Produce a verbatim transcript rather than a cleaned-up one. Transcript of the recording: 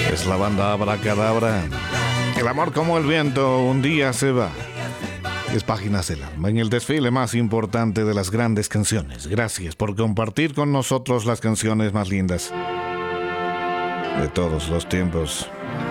Es la banda Abracadabra. El amor como el viento un día se va. Es Páginas del Alma en el desfile más importante de las grandes canciones. Gracias por compartir con nosotros las canciones más lindas de todos los tiempos.